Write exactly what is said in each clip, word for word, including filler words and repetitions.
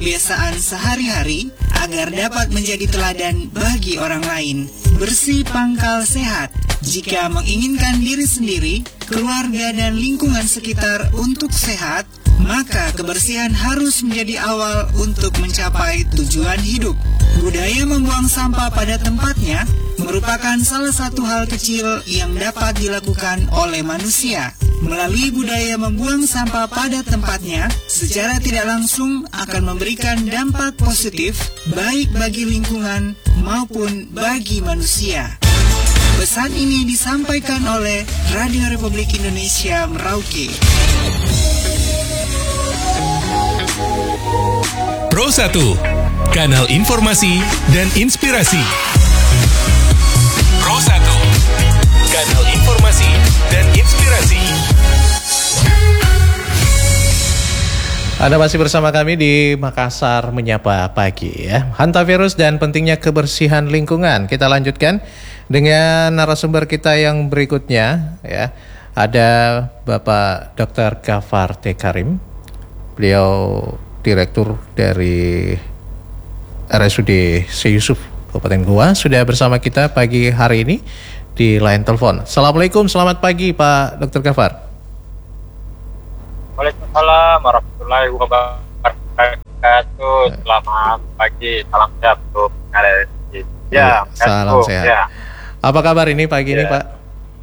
kebiasaan sehari-hari agar dapat menjadi teladan bagi orang lain. Bersih pangkal sehat. Jika menginginkan diri sendiri, keluarga dan lingkungan sekitar untuk sehat, maka kebersihan harus menjadi awal untuk mencapai tujuan hidup. Budaya membuang sampah pada tempatnya merupakan salah satu hal kecil yang dapat dilakukan oleh manusia. Melalui budaya membuang sampah pada tempatnya, secara tidak langsung akan memberikan dampak positif baik bagi lingkungan maupun bagi manusia. Pesan ini disampaikan oleh Radio Republik Indonesia Merauke. Pro satu, kanal informasi dan inspirasi. Pro satu, kanal informasi dan inspirasi. Anda masih bersama kami di Makassar Menyapa Pagi ya. Hantavirus dan pentingnya kebersihan lingkungan. Kita lanjutkan dengan narasumber kita yang berikutnya ya. Ada Bapak Doktor Ghaffar T. Karim. Beliau Direktur dari R S U D Syekh Yusuf Kabupaten Goa sudah bersama kita pagi hari ini di line telepon. Assalamualaikum, selamat pagi Pak Doktor Ghaffar. Waalaikumsalam warahmatullahi wabarakatuh. Selamat pagi, salam sehat untuk kalian. Ya, salam sehat. Ya. Apa kabar ini pagi ya. ini Pak?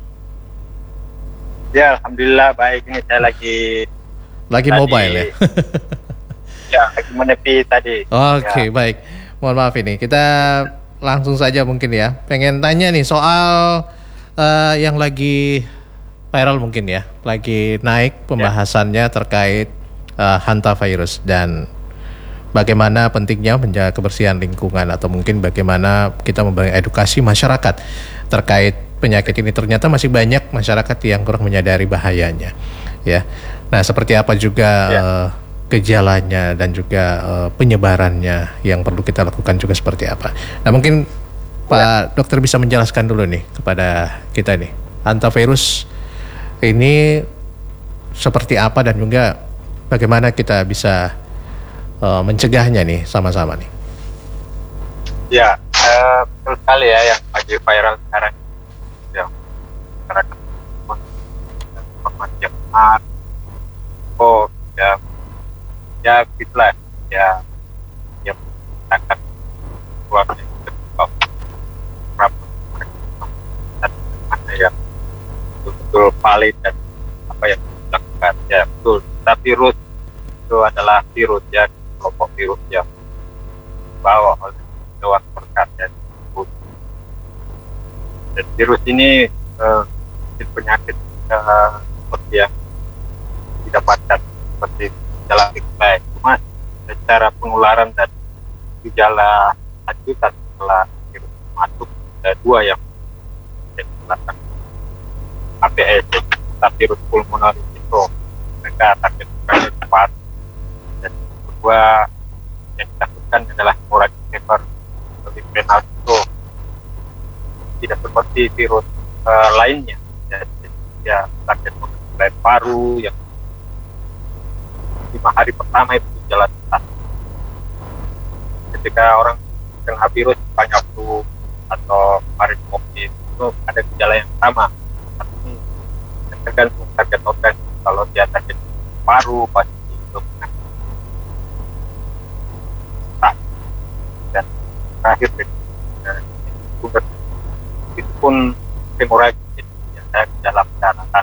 Ya, alhamdulillah baik. Ini saya lagi lagi tadi, mobile ya. Ya, lagi menepi tadi. Oke, okay, ya. Baik. Mohon maaf ini. Kita langsung saja mungkin ya. Pengen tanya nih soal uh, yang lagi viral mungkin ya, lagi naik pembahasannya ya. terkait uh, hantavirus dan bagaimana pentingnya menjaga kebersihan lingkungan atau mungkin bagaimana kita memberi edukasi masyarakat terkait penyakit ini. Ternyata masih banyak masyarakat yang kurang menyadari bahayanya, ya. Nah, seperti apa juga ya. uh, gejalanya dan juga uh, penyebarannya yang perlu kita lakukan juga seperti apa. Nah, mungkin Pak ya. Dokter bisa menjelaskan dulu nih kepada kita nih, hantavirus ini seperti apa dan juga bagaimana kita bisa uh, mencegahnya nih sama-sama nih. Ya, uh, betul sekali ya yang lagi viral sekarang. Ya, masyarakat informasi yang benar. Oh, ya, ya begitulah. Ya, yang akan keluarga ada yang betul valid dan apa yang dilakukan ya betul. Kita virus itu adalah virus ya, kelompok virus yang dibawa oleh hewan perekat dan dan virus ini uh, penyakit uh, seperti yang didapatkan seperti gejala baik, cuma secara penularan dan gejala lanjutan setelah virus masuk ada dua yang dikatakan A P S, virus pulmonari sindrom. Mereka target cepat. Dan kedua yang ditakutkan adalah hemorrhagic fever atau renal sindrom. Tidak seperti virus uh, lainnya. Jadi ya target mulai paru yang lima hari pertama itu gejala tetap. Ketika orang kena virus banyak flu atau varian COVID itu ada gejala yang sama. Tergantung target organ. Kalau dia target paru pasti itu nah, dan terakhir itu pun hemorrhagic yang saya dalam catatan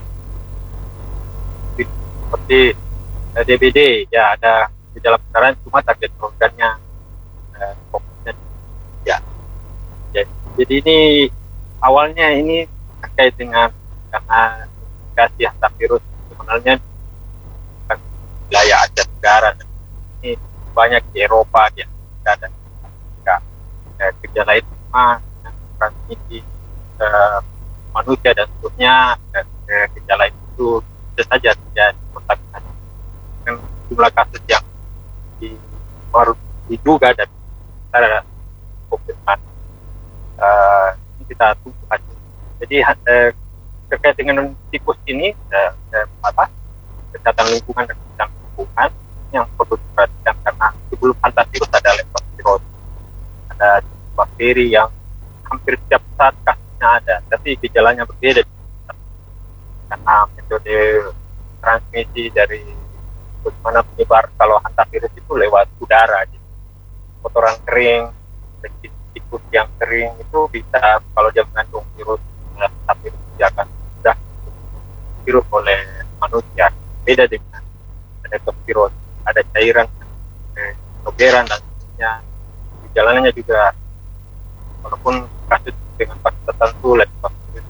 seperti D B D ya ada gejala pendarahan cuma target organnya eh, ya. ya jadi ini awalnya ini terkait dengan karena kasih hantavirus sebenarnya kan wilayah Asia Tenggara dan ini banyak di Eropa di Amerika dan Amerika. Eh, gejala itu mah transmisi eh, manusia dan seterusnya dan eh, gejala itu bisa saja terjadi kontak dengan jumlah kasus yang di, baru diduga dan kita konfirmasi. Uh, ini kita tunggu hasil. Jadi eh, terkait dengan tikus ini eh, eh, apa kesehatan lingkungan dan kesehatan lingkungan yang perlu diperhatikan karena sebelum hantavirus ada leptospirosis, ada bakteri yang hampir setiap saat kasusnya ada, tapi gejalanya berbeda karena metode transmisi dari bagaimana penyebar kalau hantavirus itu lewat udara, jadi kotoran kering, tikus yang kering itu bisa kalau dia mengandung virus hantavirus dia akan sudah virus oleh manusia. Beda dengan leptospirosis, ada cairan, togeran dan sebagainya. Gejalanya juga walaupun kasus dengan kasus tertentu leptospirosis.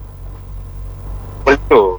Betul.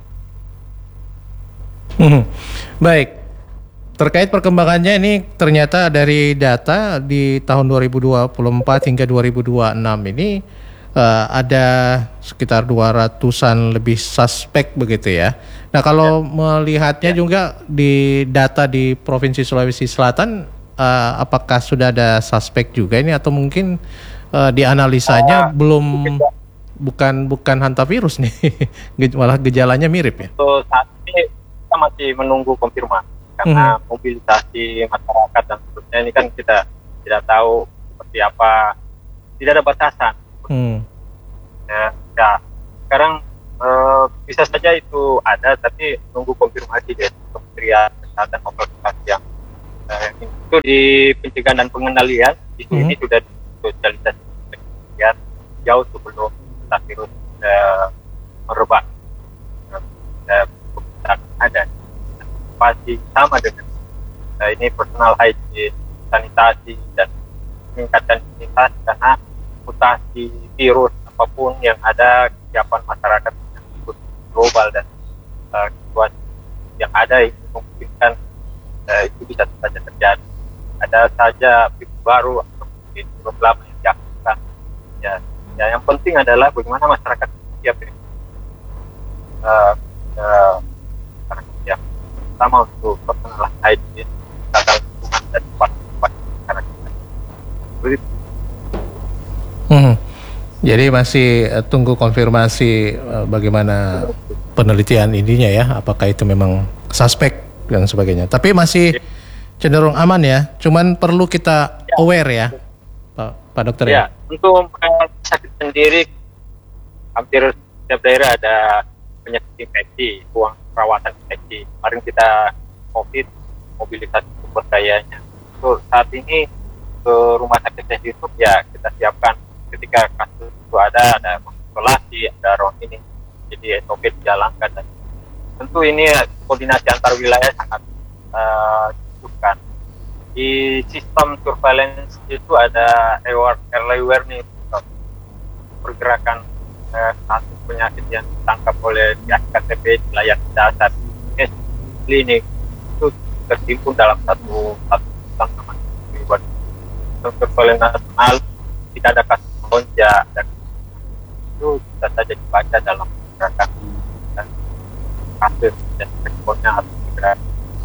Hmm. Baik. Terkait perkembangannya ini ternyata dari data di tahun dua ribu dua puluh empat hingga dua ribu dua puluh enam ini uh, ada sekitar dua ratusan lebih suspek begitu ya. Nah kalau ya. melihatnya ya. juga di data di Provinsi Sulawesi Selatan, uh, apakah sudah ada suspek juga ini atau mungkin uh, dianalisanya uh, belum bukan bukan hantavirus nih, malah gejalanya mirip ya? Untuk saat ini kita masih menunggu konfirmasi. Karena hmm. mobilisasi masyarakat dan seterusnya ini kan kita tidak tahu seperti apa, tidak ada batasan. Hmm. Ya, ya, sekarang eh, bisa saja itu ada, tapi nunggu konfirmasi dari Kementerian Kesehatan maupun yang eh, itu di pencegahan dan pengendalian di sini hmm. sudah disosialisasi ya, jauh sebelum virus eh, merebak eh, ada. Pasti sama dengan uh, ini personal hygiene, sanitasi dan meningkatkan imunitas karena mutasi virus apapun yang ada kesiapan masyarakat global dan uh, situasi yang ada itu memungkinkan uh, itu bisa saja terjadi. Ada saja virus baru atau mungkin virus lama yang diaktifkan. Ya, ya, yang penting adalah bagaimana masyarakat siap uh, uh, siap sama untuk personal hygiene, tata lingkungan dan tempat-tempat masyarakat. Hmm. Jadi masih uh, tunggu konfirmasi uh, bagaimana penelitian ininya ya, apakah itu memang suspek dan sebagainya. Tapi masih cenderung aman ya, cuman perlu kita ya. aware ya, Pak, Pak Dokter ya. Ya, untuk sakit sendiri hampir setiap daerah ada penyakit infeksi, ruang perawatan infeksi. Kemarin kita COVID, mobilisasi sumber dayanya. So, saat ini ke rumah sakit itu ya kita siapkan ketika kasus itu ada, ada isolasi, ada ruang ini, jadi S O P dijalankan dan tentu ini koordinasi antar wilayah sangat uh, dibutuhkan. Di sistem surveillance itu ada early awareness, pergerakan uh, satu penyakit yang ditangkap oleh pihak K T P di wilayah dasar klinik itu terhimpun dalam satu satu sama ribuan surveillance nasional. Tidak ada kasus melonjak dan itu bisa saja dibaca dalam pergerakan dan kasus dan responnya atau segera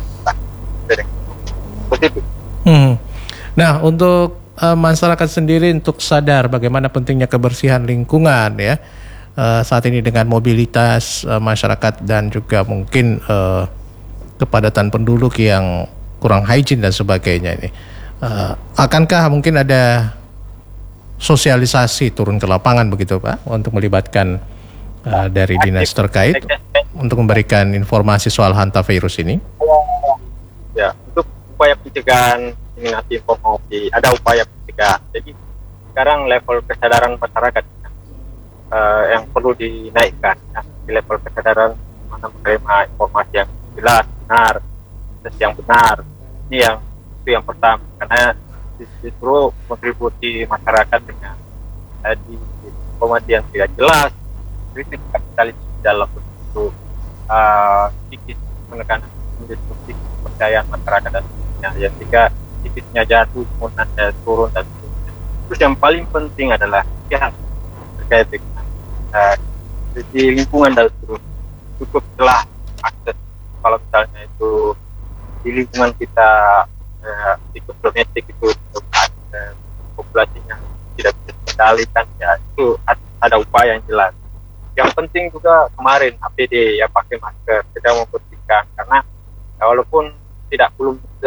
positif. Hmm. Nah, untuk uh, masyarakat sendiri untuk sadar bagaimana pentingnya kebersihan lingkungan ya uh, saat ini dengan mobilitas uh, masyarakat dan juga mungkin uh, kepadatan penduduk yang kurang hygiene dan sebagainya ini, uh, akankah mungkin ada sosialisasi turun ke lapangan begitu Pak untuk melibatkan uh, dari dinas terkait untuk memberikan informasi soal hantavirus ini? Ya, untuk upaya pencegahan diseminasi informasi, ada upaya pencegahan. Jadi sekarang level kesadaran masyarakat uh, yang perlu dinaikkan, ya, di level kesadaran mana menerima informasi yang jelas, benar, yang benar. Ini yang itu yang pertama, karena justru kontribusi masyarakat dengan uh, di informasi yang tidak jelas, kritik kapitalis dalam bentuk uh, sedikit penekanan mendestruksi kepercayaan masyarakat dan ya, jika titiknya jatuh, kemudian turun dan sebagainya. Terus yang paling penting adalah yang terkait dengan uh, di lingkungan dan terus cukup telah akses kalau misalnya itu di lingkungan kita uh, di domestik itu uh, populasinya tidak bisa dikendalikan, ya itu ada upaya yang jelas. Yang penting juga kemarin A P D ya, pakai masker, tidak membersihkan karena ya, walaupun tidak belum bisa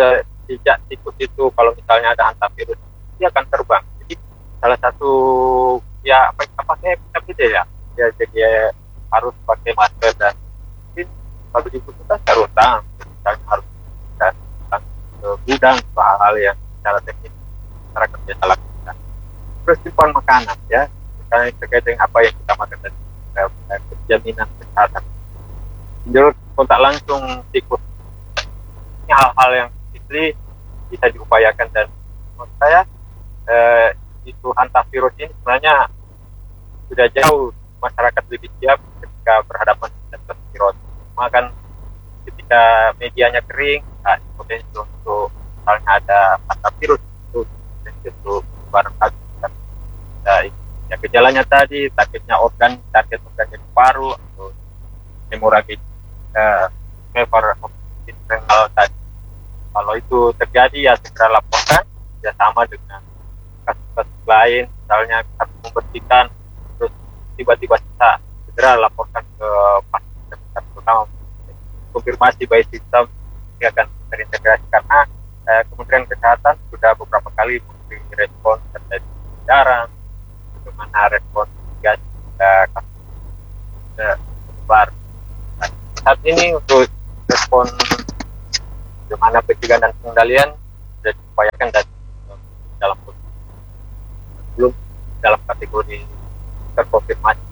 jejak tikus itu kalau misalnya ada hantavirus dia akan terbang. Jadi salah satu ya apa apa kayak kita ya, ya jadi harus pakai masker dan mungkin kalau dibutuhkan sarung tangan, misalnya harus dan ke gudang hal-hal yang secara teknis masyarakat biasa lakukan. Terus simpan makanan ya, misalnya terkait dengan apa yang kita makan dan jaminan kesehatan. Menurut kontak langsung tikus ini hal-hal yang isli bisa diupayakan dan menurut saya eh, itu hantavirus ini sebenarnya sudah jauh masyarakat lebih siap ketika berhadapan dengan virus. Maka ketika medianya kering, nah, potensi untuk misalnya ada hantavirus itu potensi untuk barang kasus. Nah, ya gejalanya tadi sakitnya organ, sakit organ paru atau hemoragis eh, fever renal tadi. Kalau itu terjadi ya segera laporkan, ya sama dengan kasus-kasus lain, misalnya harus membersihkan, terus tiba-tiba kita segera laporkan ke fasilitas terutama konfirmasi by sistem yang akan terintegrasi karena eh, Kementerian Kesehatan sudah beberapa kali memberi respon terkait jarang bagaimana respon mitigasi eh, kasus eh, baru. Nah, saat ini untuk respon bagaimana pencegahan dan pengendalian sudah diupayakan dan dalam belum dalam kategori terkonfirmasi.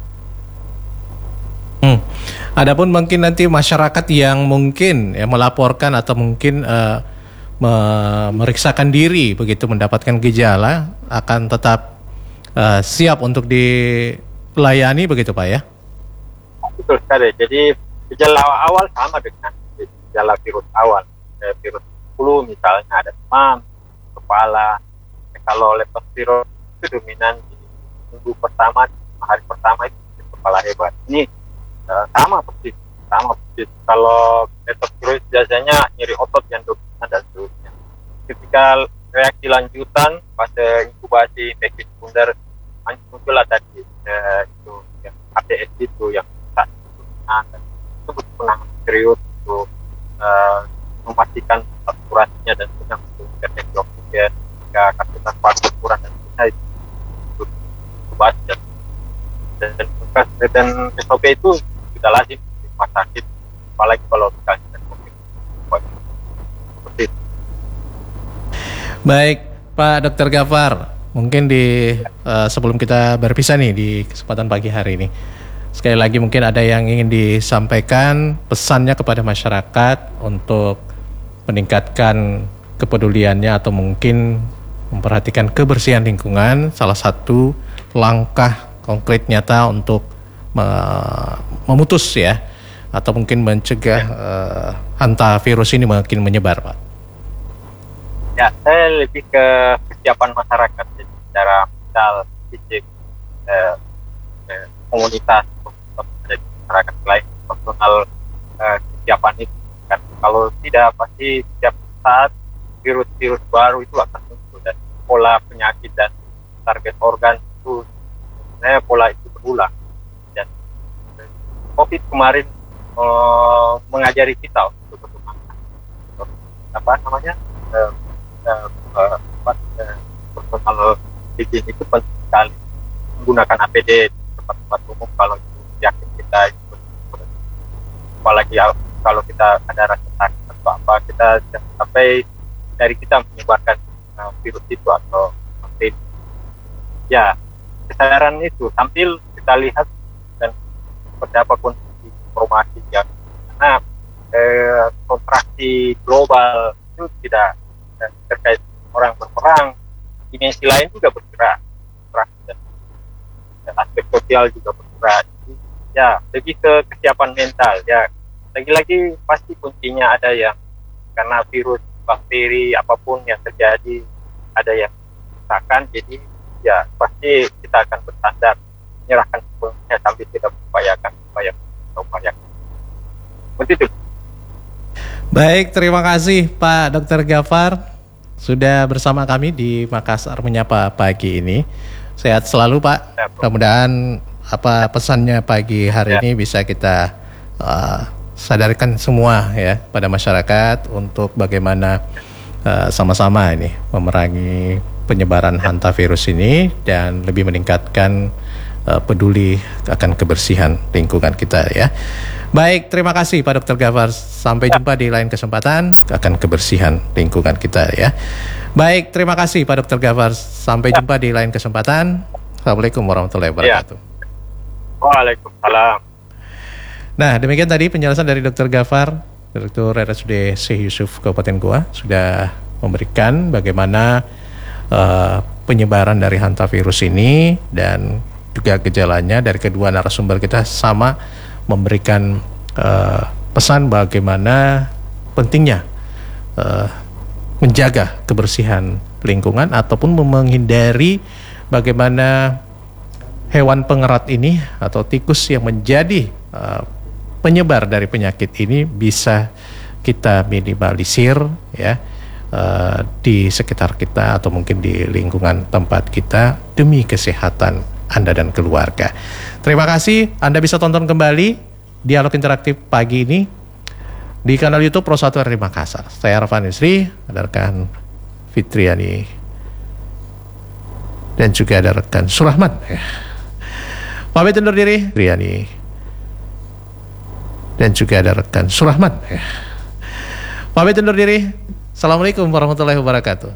Hmm. Adapun mungkin nanti masyarakat yang mungkin ya, melaporkan atau mungkin uh, memeriksakan diri begitu mendapatkan gejala akan tetap uh, siap untuk dilayani begitu Pak ya? Betul sekali. Jadi gejala awal sama dengan gejala virus awal. Virus flu misalnya ada demam, kepala. Kalau leptospirose itu dominan di minggu pertama, hari pertama itu kepala hebat. Ini uh, sama persis, sama persis. Kalau leptospirose biasanya nyeri otot yang dominan dan seterusnya. Ketika reaksi lanjutan fase inkubasi infeksi sekunder muncullah tadi uh, itu yang A T S itu yang tak dan itu butuh penanganan serius untuk uh, memastikan saturasinya dan sedang mendeteksi oksigen jika kapasitas paru kurang dan sebagainya itu obat dan dan dan, dan S O P itu sudah lazim di rumah sakit apalagi kalau misalnya dan COVID seperti itu. Baik Pak Dokter Ghaffar, mungkin di uh, sebelum kita berpisah nih di kesempatan pagi hari ini, sekali lagi mungkin ada yang ingin disampaikan pesannya kepada masyarakat untuk meningkatkan kepeduliannya atau mungkin memperhatikan kebersihan lingkungan, salah satu langkah konkret nyata untuk me- memutus ya atau mungkin mencegah uh, hantavirus ini makin menyebar Pak. Ya, saya lebih ke kesiapan masyarakat jadi secara mental, fisik, eh, eh, komunitas, dari masyarakat lain, personal eh, kesiapan itu. Kan kalau tidak pasti setiap saat virus-virus baru itu akan muncul dan pola penyakit dan target organ itu sebenarnya pola itu berulang dan COVID kemarin uh, mengajari kita untuk bagaimana apa namanya uh, uh, uh, uh, personal hygiene itu penting sekali, menggunakan A P D di tempat-tempat umum kalau itu yakin kita itu apalagi kalau kita ada rasa sakit atau apa, kita jangan sampai dari kita menyebarkan uh, virus itu atau vaksin. Ya, kesadaran itu sambil kita lihat dan seperti apa kondisi informasi yang karena eh, kontraksi global itu tidak eh, terkait orang berperang, dimensi lain juga bergerak, dan, dan aspek sosial juga bergerak. Jadi, ya, lebih ke kesiapan mental. Ya, lagi-lagi pasti kuncinya ada yang karena virus, bakteri, apapun yang terjadi ada yang merusakan. Jadi ya pasti kita akan bersandar menyerahkan sepenuhnya sambil kita upayakan upaya upayakan. Begitu. Baik, terima kasih Pak Dokter Ghaffar sudah bersama kami di Makassar Menyapa pagi ini. Sehat selalu Pak. Ya, mudah-mudahan apa pesannya pagi hari ya. ini bisa kita uh, sadarkan semua ya pada masyarakat untuk bagaimana uh, sama-sama ini memerangi penyebaran hantavirus ini dan lebih meningkatkan uh, peduli akan kebersihan lingkungan kita ya. Baik, terima kasih Pak Dokter Gafar. Sampai jumpa di lain kesempatan akan kebersihan lingkungan kita ya. Baik, terima kasih Pak Dokter Gafar. Sampai jumpa di lain kesempatan. Assalamualaikum warahmatullahi wabarakatuh. Ya. Waalaikumsalam. Nah, demikian tadi penjelasan dari Dokter Gafar, Direktur R S U D Syekh Yusuf Kabupaten Goa, sudah memberikan bagaimana uh, penyebaran dari hantavirus ini dan juga gejalanya. Dari kedua narasumber kita sama memberikan uh, pesan bagaimana pentingnya uh, menjaga kebersihan lingkungan ataupun menghindari bagaimana hewan pengerat ini atau tikus yang menjadi uh, penyebar dari penyakit ini bisa kita minimalisir ya uh, di sekitar kita atau mungkin di lingkungan tempat kita demi kesehatan Anda dan keluarga. Terima kasih. Anda bisa tonton kembali dialog interaktif pagi ini di kanal YouTube Pro satu R I Makassar. Saya Arfan Yusri, ada rekan Fitriani dan juga ada rekan Surahman. Pamit undur diri, Fitriani dan juga ada rekan Surahman. Pamit undur diri. Assalamualaikum warahmatullahi wabarakatuh.